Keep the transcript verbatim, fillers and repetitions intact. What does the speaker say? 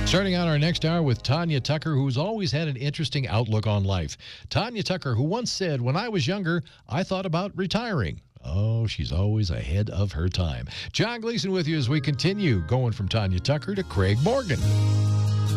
Starting out our next hour with Tanya Tucker, who's always had an interesting outlook on life. Tanya Tucker, who once said, "When I was younger, I thought about retiring." Oh, she's always ahead of her time. John Gleason with you as we continue going from Tanya Tucker to Craig Morgan.